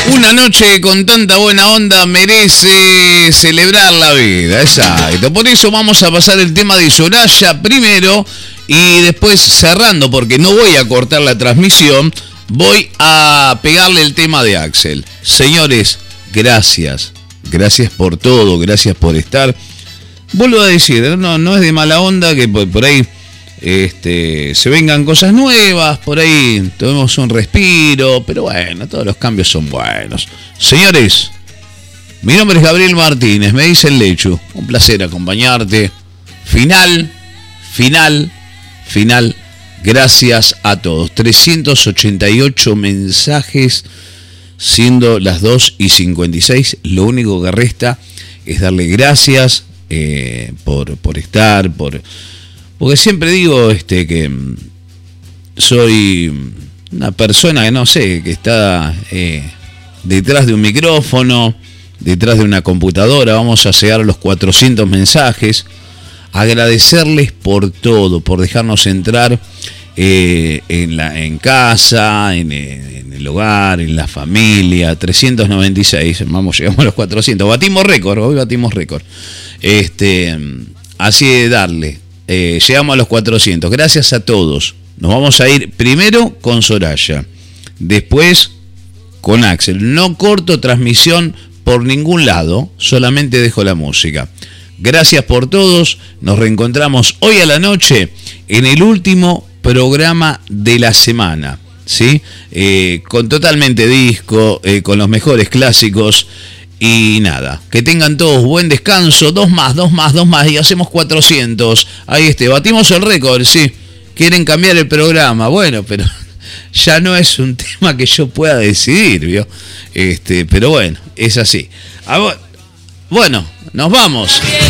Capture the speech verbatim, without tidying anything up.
Una noche con tanta buena onda merece celebrar la vida, exacto. Por eso vamos a pasar el tema de Soraya primero y después cerrando, porque no voy a cortar la transmisión, voy a pegarle el tema de Axel. Señores, gracias. Gracias por todo, gracias por estar. Vuelvo a decir, no, no es de mala onda que por, por ahí este, se vengan cosas nuevas, por ahí tomemos un respiro, pero bueno, todos los cambios son buenos. Señores, mi nombre es Gabriel Martínez, me dice el Lechu, un placer acompañarte. Final, final, final, gracias a todos. trescientos ochenta y ocho mensajes, siendo las dos y cincuenta y seis, lo único que resta es darle gracias eh, por, por estar, por... Porque siempre digo este que soy una persona que no sé, que está eh, detrás de un micrófono, detrás de una computadora. Vamos a llegar a los cuatrocientos mensajes. Agradecerles por todo, por dejarnos entrar eh, en, la, en casa, en, en el hogar, en la familia. trescientos noventa y seis, vamos, llegamos a los cuatrocientos. Batimos récord, hoy batimos récord. Este, así de darle. Eh, llegamos a los cuatrocientos. Gracias a todos. Nos vamos a ir primero con Soraya, después con Axel. No corto transmisión por ningún lado, solamente dejo la música. Gracias por todos. Nos reencontramos hoy a la noche en el último programa de la semana, ¿sí? Eh, con totalmente disco, eh, con los mejores clásicos. Y nada, que tengan todos buen descanso. Dos más, dos más, dos más y hacemos cuatrocientos. Ahí este, batimos el récord, sí. Quieren cambiar el programa, bueno, pero ya no es un tema que yo pueda decidir, ¿vio? Este, pero bueno, es así. Bueno, nos vamos.